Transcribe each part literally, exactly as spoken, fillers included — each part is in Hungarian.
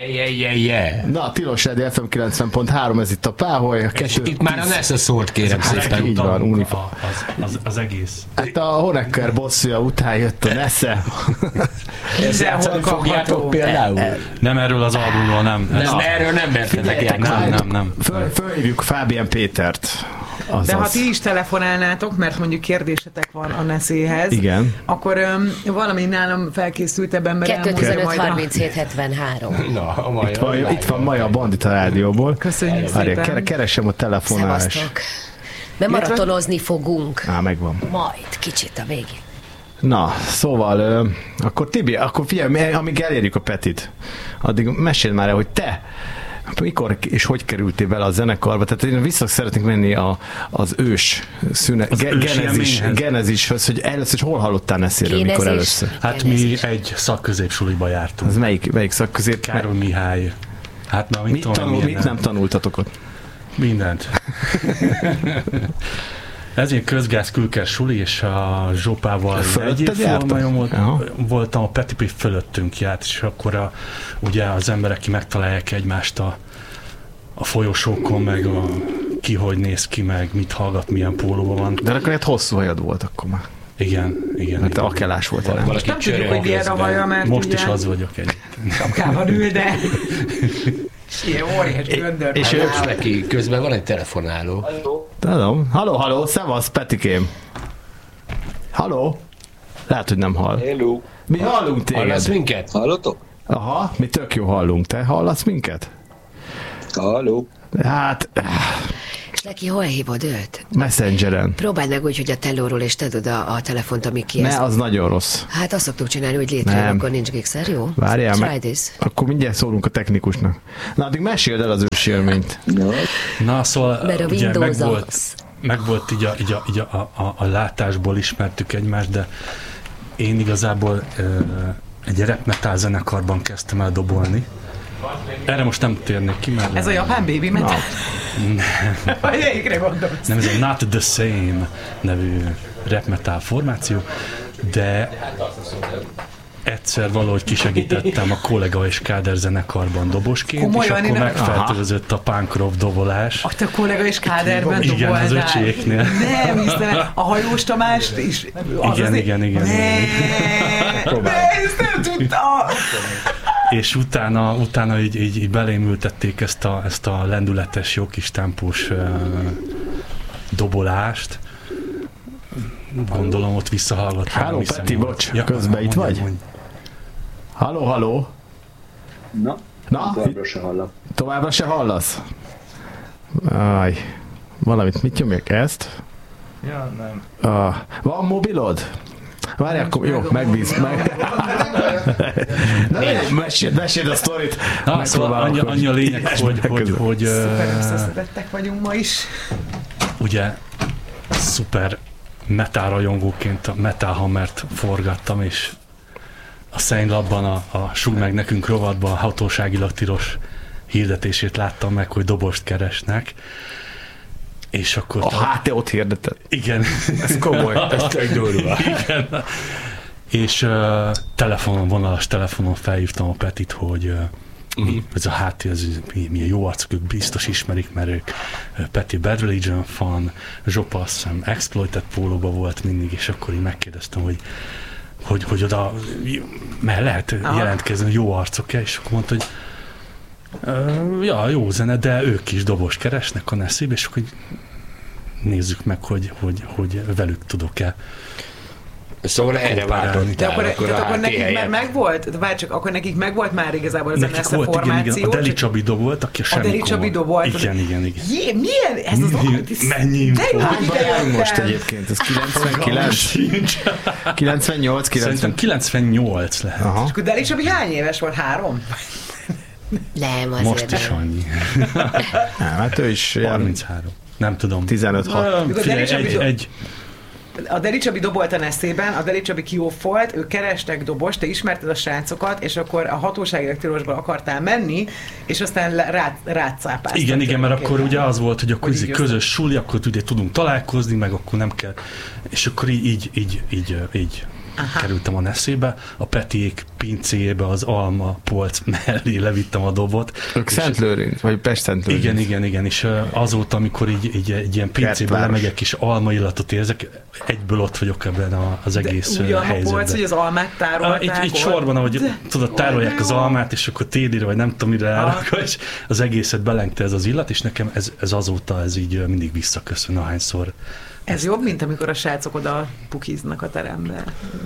yeah, yeah, yeah. Na, Tilos Rádió ef em kilencven pont három, ez itt a Páholy. Itt már a Nessa szólt, kérem szépen. Így van, uniform. Az, az, az egész. Hát a Honecker bosszúja után jött a Nessa. Ezt játszani fogjátok például? Nem erről az albumról, nem. Nem, erről nem mertetek játszani. Nem, nem, nem. Föl, fölhívjuk Fábián Pétert. Azaz. De ha ti is telefonálnátok, mert mondjuk kérdésetek van a Neszéhez, igen, akkor um, valami nálam felkészültebb ember kettő tizenöt harminchét hetvenhárom. Na, a Maja. Itt van, itt van Maja a Bandita Rádióból. Köszönjük Várjál, szépen. keresem a telefonálás. Szevasztok. Mert maratonozni fogunk. Á, megvan. Majd, kicsit a végén. Na, szóval, ö, akkor Tibi, akkor figyelj, amíg elérjük a Petit, addig mesélj már el, hogy te mikor és hogy kerültél bele a zenekarba? Tehát én vissza szeretnék menni a, az ős szüne, az ge, ős genezis, genezishöz, hogy először hogy hol hallottál Neszéről, mikor először? Hát mi egy szakközépsuliba jártunk. Az melyik, melyik szakközép? Károly Mihály. Hát na, mit, mit, tudom, tanul, mit nem tanultatok ott? Mindent. Ez egy közgáz külkes suli, és a Zsopával egy évfolyamon volt, voltam, a Petipi fölöttünk járt, és akkor a, ugye az emberek ki megtalálják egymást a, a folyosókon, meg a, ki hogy néz ki, meg mit hallgat, milyen pólóban van. De akkor egy hosszú hajad volt akkor már. Igen, igen. Mert te akelás voltál, nem? Most nem tudjuk, hogy milyen a haja, mert most ugye... is az vagyok egyébként. Sapkában ül, de... Ilyen óriás göndör. És ő neki közben van egy telefonáló. Tudom. Halló, halló, szevasz, Petikém. Halló? Lehet, hogy nem hall. Hello. Mi hallunk téged? Hallasz minket? Hallotok? Aha, mi tök jó hallunk. Te hallasz minket? Halló. Hát... És neki hol hívod őt? Messengeren. Próbáld meg úgy, hogy a telóról és tedd oda a telefont, ami ki Ne, az nagyon rossz. Hát azt szoktuk csinálni, hogy létrejön, akkor nincs gigszer, jó? Várjál Try meg. this. Akkor mindjárt szólunk a technikusnak. Na, addig meséld el az ős élményt. Na, szóval Mert a ugye Windows meg volt, az. meg volt így, a, így, a, így a, a, a látásból ismertük egymást, de én igazából ö, egy rap metal zenekarban kezdtem el dobolni. Erre most nem térnék ki, mert... Ez a japán baby metal? Nem. Vagy egyikre gondolsz? Nem, ez a Not The Same nevű rap metal formáció, de egyszer valahogy kisegítettem a Kollega és Káder zenekarban dobosként, Komolyan, és akkor én- megfertőzött a punk rock dobolás. A te kollega is Káderben Igen, doboltál. az öcséknél. Nem, Istenem, a Hajós Tamást is. Az Igen, az igen, igen, Ne, igen. ne, ezt nem tudtam. És utána, utána így, így, így belém ültették ezt a, ezt a lendületes, jó kis tempós uh, dobolást. Gondolom, ott visszahallgattam. Halló, Peti, bocs, ja, közben itt vagy? Mondj. Halló, halló. Na, Na? továbbra se hallak. Továbbra se hallasz? Aj, valamit, mit nyomjak ezt? Ja, nem. Ah, van mobilod? Várj, akkor jó, megbíz, meg... Meséld, meséld a sztorit. Na, szóval annyi, annyi a lényeg, hogy, hogy, hogy Szuper uh, összeszedettek vagyunk ma is. ugye szuper metal rajongóként a Metal Hammert forgattam, és a Szeinlabban, a, a Sugd meg nekünk rovatban a hatóságilag tilos hirdetését láttam meg, hogy dobost keresnek. És akkor... Ah, hát te ott hirdeted. Igen. Ez komoly, ez tök durva. Igen. És uh, telefonon, vonalas telefonon felhívtam a Petit, hogy uh, uh-huh. ez a háttér, ez milyen jó arcok, ők biztos ismerik, mert ők uh, Peti Bad Religion fan, Zsopa azt hiszem Exploited pólóba volt mindig, és akkor én megkérdeztem, hogy hogy, hogy oda mert lehet Aha. jelentkezni, jó arcok-e, és akkor mondta, hogy uh, ja, jó zene, de ők is dobos keresnek a Neszébe, és akkor nézzük meg, hogy, hogy, hogy velük tudok-e. Szóval erre váltottál. De akkor, akkor, tehát a akkor nekik helyen. már megvolt, várj csak, akkor nekik megvolt már igazából ez a Nekik Nesze volt, igen, formáció. igen, a Deli csak- Csabi dobolt, aki a A semmi Deli Csabi dobolt. Igen, igen, igen. Jé, milyen? Ez az Mennyi info? De jó, hogy Hányban ide járunk most jöttem. egyébként? Ez kilencvenkilenc? kilencvennyolc, Szerintem kilencven... kilencvennyolc lehet. Aha. És akkor Deli Csabi hány éves volt? Három? Nem, azért Most is nem. annyi. Nem, hát ő is ilyen harminchárom. Nem tudom. tizenöt hat. Ö, Figyelj, Deli egy, Csabi- egy, A Deli Csabi dobolt a Neszében, a Deli Csabi kiófolt, ők kerestek dobost, te ismerted a srácokat, és akkor a hatósági tilosból akartál menni, és aztán rá, rátszápáztak. igen, igen, mert akkor ugye az volt, hogy akkor Hogy ez így közös suli, akkor ugye tudunk találkozni, meg akkor nem kell. És akkor így, így, így, így, így Aha. kerültem a Neszébe, a Petiék pincéjébe az alma polc mellé levittem a dobot. Ők Szentlőrinc, vagy Pest-Szentlőrinc. Igen, igen, igen, és azóta, amikor így, így egy ilyen pincébe lemegyek, és alma illatot érzek, egyből ott vagyok ebben az egész de ugyan helyzetben. Polc, hogy az almát tárolták? Így, így sorban, ahogy de, tudod, tárolják az almát, és akkor tédire, vagy nem tudom, mire elrakva, és az egészet belengte ez az illat, és nekem ez, ez azóta ez így mindig visszaköszön, ahányszor. Ez ezt... jobb, mint amikor a srácok oda pukiznak a terembe.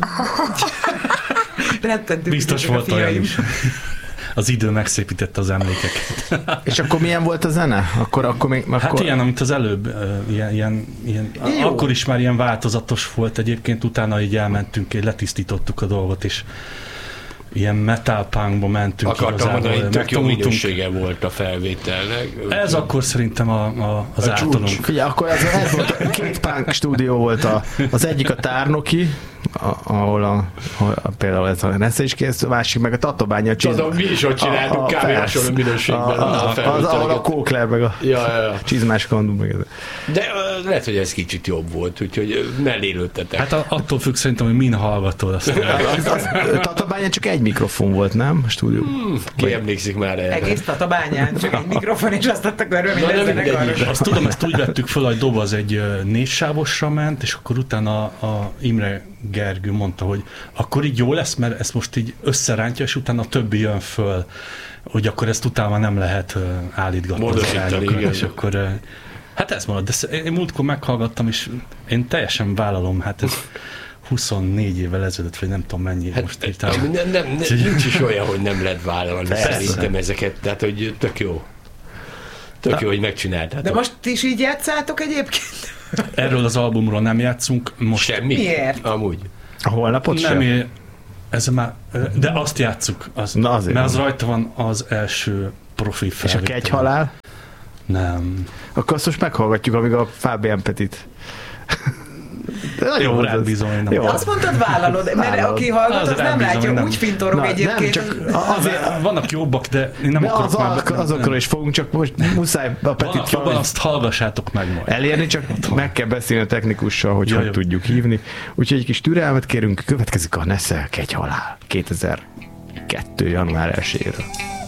Biztos volt olyan is. Az idő megszépítette az emlékeket. És akkor milyen volt a zene? Akkor, akkor még, akkor... Hát ilyen, amit az előbb, uh, ilyen, ilyen, ilyen akkor is már ilyen változatos volt egyébként, utána így elmentünk, így letisztítottuk a dolgot, és ilyen metal punkba mentünk. Akartam mondani, hogy tök jó minősége volt a felvételnek. Ez akkor szerintem a, a, az a általunk. Figyelj, akkor ez, ez volt, két punk stúdió volt. A, az egyik a Tárnoki, a, ahol a, a, például ez a Nesze is kész, a másik meg a Tatabánya. Tudom, mi is ott csináltunk kb. Hasonló minőségben a, a, a az, ahol a Kókler meg a ja, ja, ja. Csizmás Kandú meg ez. De uh, lehet, hogy ez kicsit jobb volt, úgyhogy mellé lőttetek. Hát a, attól függ szerintem, hogy min hallgatod. Tatabányán csak egy mikrofon volt, nem? A stúdió. Hmm, ki vagy... emlékszik már erre? Egész Tatabányán, csak egy mikrofon, és azt adtak erről minden zenekarról. Azt tudom, ezt úgy vettük fel, hogy dob az egy négysávosra ment, és akkor utána a Imre Gergő mondta, hogy akkor így jó lesz, mert ezt most így összerántja, és utána a többi jön föl, hogy akkor ezt utána nem lehet állítgatni. Módosítani, igen. És akkor, hát ez marad, de én múltkor meghallgattam, és én teljesen vállalom, hát ez huszonnégy évvel ezelőtt, vagy nem tudom mennyi hát, most írtam. Nem, nem, nem, nincs is olyan, hogy nem lehet vállalni szerintem ezeket, tehát hogy tök jó. Tök jó, hogy megcsináltátok. De most is így játszátok egyébként? Erről az albumról nem játszunk. Most semmi? Miért? Amúgy. A holnapot nem sem? É, ez már, de azt játsszuk. Az, Na azért mert az van. rajta van az első profi felvétel. És a Kegyhalál? Nem. Akkor azt most meghallgatjuk, amíg a Fábián Petit. Jó, rád bizony. Jó. Azt mondtad, vállalod, mert Vállalod. aki hallgat, az, az nem bizony, látja, nem. úgy fintorog Na, egyébként. nem, csak Azért, vannak jobbak, de én nem de akarok az, már... az, azokról is fogunk, csak most muszáj a Petit Vannak jobban, azt hallgassátok meg majd. elérni, csak meg kell beszélni a technikussal, hogy Ja, hogy jó. tudjuk hívni. Úgyhogy egy kis türelmet kérünk, következik a Nesze Kegyhalál kétezer-kettő. január elsejéről.